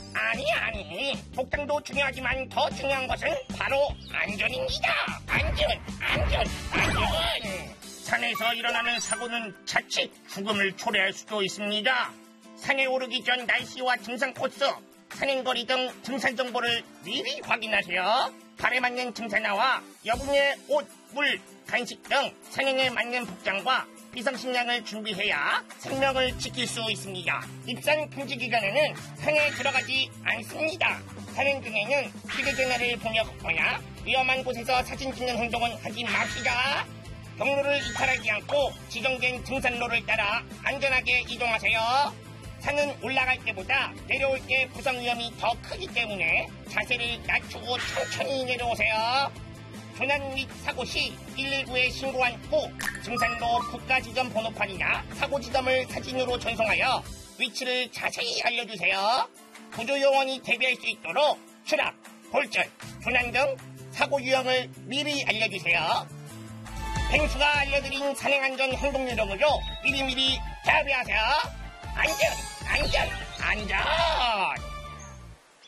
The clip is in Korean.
아니. 복장도 중요하지만 더 중요한 것은 바로 안전입니다. 안전. 산에서 일어나는 사고는 자칫 죽음을 초래할 수도 있습니다. 산에 오르기 전 날씨와 등산 코스, 산행거리 등 등산 정보를 미리 확인하세요. 발에 맞는 등산화와 여분의 옷, 물, 간식 등 산행에 맞는 복장과 비상식량을 준비해야 생명을 지킬 수 있습니다. 입산 금지 기간에는 산에 들어가지 않습니다. 산행 중에는 휴대전화를 보며 걷거나 위험한 곳에서 사진 찍는 행동은 하지 맙시다. 경로를 이탈하지 않고 지정된 등산로를 따라 안전하게 이동하세요. 산은 올라갈 때보다 내려올 때 부상 위험이 더 크기 때문에 자세를 낮추고 천천히 내려오세요. 조난 및 사고 시 119에 신고한 후 등산로 국가지점 번호판이나 사고지점을 사진으로 전송하여 위치를 자세히 알려주세요. 구조요원이 대비할 수 있도록 추락, 골절, 조난 등 사고 유형을 미리 알려주세요. 펭수가 알려드린 산행안전 행동요령으로 미리미리 대비하세요. 안전!